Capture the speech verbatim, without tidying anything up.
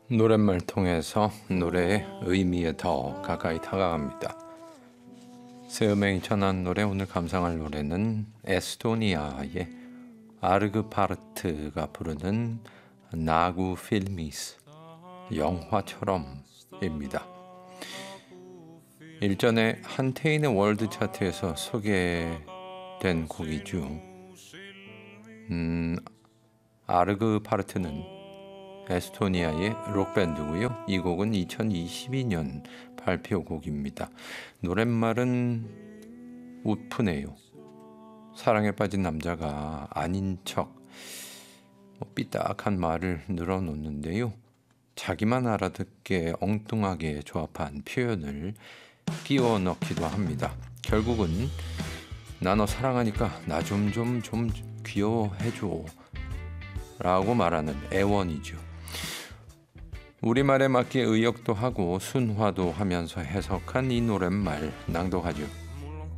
노랫말 통해서 노래의 의미에 더 가까이 다가갑니다. 새 음악이 전한 노래, 오늘 감상할 노래는 에스토니아의 아르그파르트가 부르는 나구 필미스, 영화처럼입니다. 일전에 한테인의 월드 차트에서 소개된 곡이죠. 음, 아르그파르트는 에스토니아의 록밴드고요. 이 곡은 이천이십이 년 발표곡입니다. 노랫말은 우프네요. 사랑에 빠진 남자가 아닌 척 뭐 삐딱한 말을 늘어놓는데요. 자기만 알아듣게 엉뚱하게 조합한 표현을 끼워 넣기도 합니다. 결국은 나 너 사랑하니까 나 좀 좀 좀 귀여워해줘 라고 말하는 애원이죠. 우리말에 맞게 의역도 하고 순화도 하면서 해석한 이 노랫말 낭독하죠.